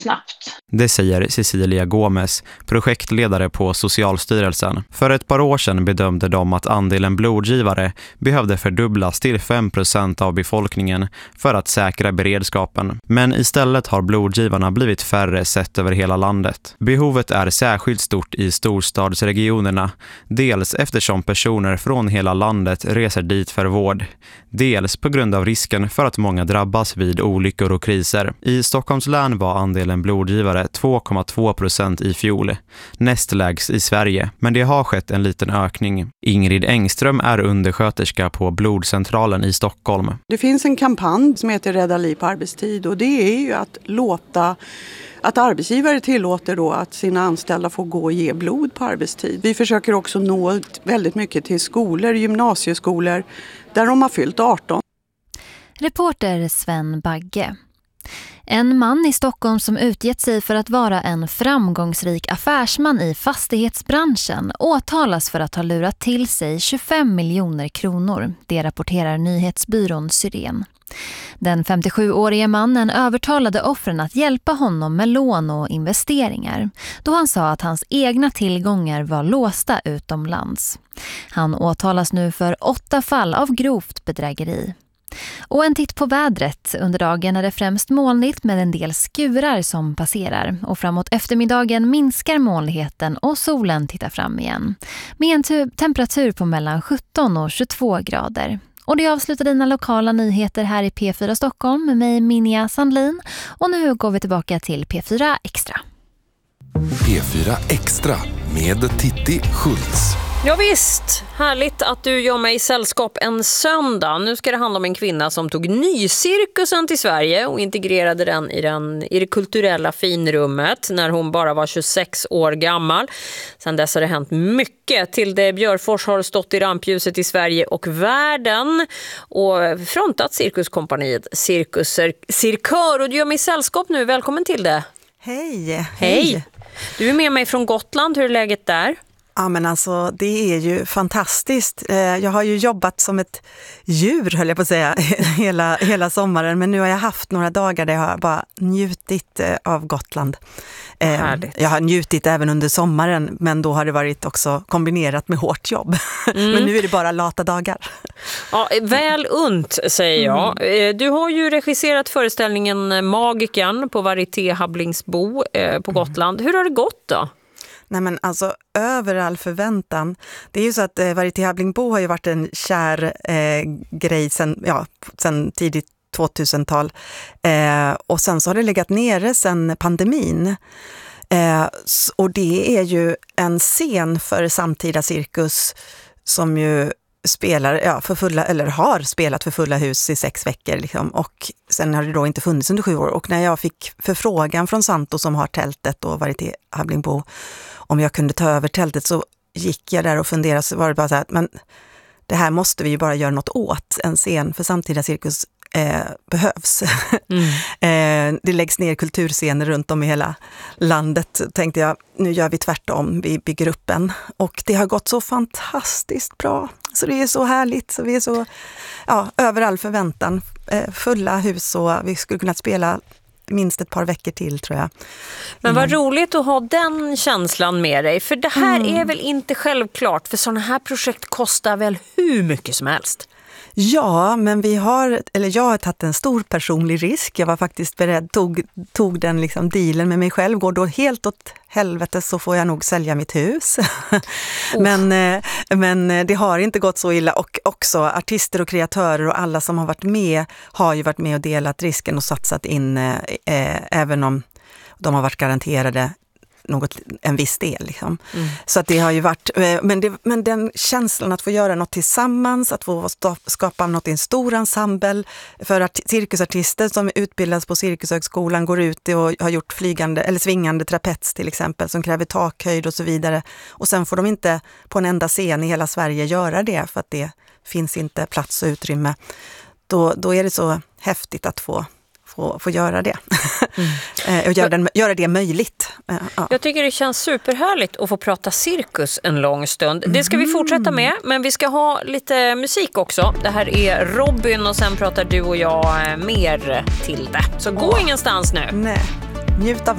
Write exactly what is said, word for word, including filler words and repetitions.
snabbt. Det säger Cecilia Gomes, projektledare på Socialstyrelsen. För ett par år sedan bedömde de att andelen blodgivare behövde fördubblas till fem procent av befolkningen för att säkra beredskapen. Men istället har blodgivarna blivit färre sett över hela landet. Behovet är särskilt stort i storstadsregionerna, dels eftersom personer från hela landet reser dit för vård, dels på grund av risken för att många drabbas vid olyckor och kriser. I Stockholms län var andelen blodgivare två komma två procent i fjol, näst lägst i Sverige, men det har skett en liten ökning. Ingrid Engström är undersköterska på blodcentralen i Stockholm. Det finns en kampanj som heter Rädda liv på arbetstid, och det är ju att låta att arbetsgivare tillåter då att sina anställda får gå och ge blod på arbetstid. Vi försöker också nå väldigt mycket till skolor, gymnasieskolor där de har fyllt arton. Reporter Sven Bagge. En man i Stockholm som utgett sig för att vara en framgångsrik affärsman i fastighetsbranschen åtalas för att ha lurat till sig tjugofem miljoner kronor. Det rapporterar nyhetsbyrån Syren. Den femtiosjuårige mannen övertalade offren att hjälpa honom med lån och investeringar, då han sa att hans egna tillgångar var låsta utomlands. Han åtalas nu för åtta fall av grovt bedrägeri. Och en titt på vädret. Under dagen är det främst molnigt med en del skurar som passerar. Och framåt eftermiddagen minskar molnigheten och solen tittar fram igen. Med en te- temperatur på mellan sjutton och tjugotvå grader. Och det avslutar dina lokala nyheter här i P fyra Stockholm med mig Minja Sandlin. Och nu går vi tillbaka till P fyra Extra. P fyra Extra med Titti Schultz. Ja visst, härligt att du gör mig sällskap en söndag. Nu ska det handla om en kvinna som tog nycirkusen till Sverige och integrerade den i, den i det kulturella finrummet när hon bara var tjugosex år gammal. Sen dess har det hänt mycket. Tilde Björfors har stått i rampljuset i Sverige och världen och frontat cirkuskompaniet Cirkuser Cirkör. Och du gör mig sällskap nu, välkommen till det. Hej, hej. Du är med mig från Gotland, hur är läget där? Ja, men alltså det är ju fantastiskt. Jag har ju jobbat som ett djur, höll jag på att säga, hela, hela sommaren. Men nu har jag haft några dagar där jag har bara njutit av Gotland. Härligt. Jag har njutit även under sommaren, men då har det varit också kombinerat med hårt jobb. Mm. Men nu är det bara lata dagar. Ja, väl unt, säger jag. Du har ju regisserat föreställningen Magiken på Varieté Habblingsbo på Gotland. Hur har det gått då? Nej, men alltså över all förväntan. Det är ju så att eh, Varieté Habblingsbo har ju varit en kär eh, grej sen, ja, sen tidigt tvåtusental. Eh, och sen så har det legat nere sen pandemin. Eh, och det är ju en scen för samtida cirkus som ju spelar, ja, för fulla, eller har spelat för fulla hus i sex veckor. Liksom. Och sen har det då inte funnits under sju år. Och när jag fick förfrågan från Santo som har tältet och Varieté Habblingsbo om jag kunde ta över tältet, så gick jag där och funderade, så var det bara så här, men det här måste vi ju bara göra något åt. En scen för samtida cirkus eh, behövs. Mm. eh, det läggs ner kulturscener runt om i hela landet. Tänkte jag, nu gör vi tvärtom, vi bygger upp en. Och det har gått så fantastiskt bra. Så det är så härligt, så vi är så, ja, över all förväntan, eh, fulla hus, och vi skulle kunna spela minst ett par veckor till, tror jag. Men vad roligt att ha den känslan med dig. För det här mm. är väl inte självklart. För sådana här projekt kostar väl hur mycket som helst? Ja, men vi har, eller jag har tagit en stor personlig risk. Jag var faktiskt beredd, tog, tog den liksom dealen med mig själv. Går då helt åt helvete så får jag nog sälja mitt hus. Oh. men, men det har inte gått så illa. Och också artister och kreatörer och alla som har varit med har ju varit med och delat risken och satsat in, eh, även om de har varit garanterade något, en viss del. Liksom. Mm. Så att det har ju varit, men, det, men den känslan att få göra något tillsammans, att få skapa något i en stor ensemble, för att cirkusartister som utbildas på Cirkushögskolan går ut och har gjort flygande eller svingande trapets till exempel, som kräver takhöjd och så vidare. Och sen får de inte på en enda scen i hela Sverige göra det, för att det finns inte plats och utrymme. Då, då är det så häftigt att få Få, få göra det. Mm. och göra, den, göra det möjligt. Ja. Jag tycker det känns superhärligt att få prata cirkus en lång stund. Det ska vi fortsätta med, men vi ska ha lite musik också. Det här är Robin och sen pratar du och jag mer till det. Så gå oh. ingenstans nu. Nej. Njut av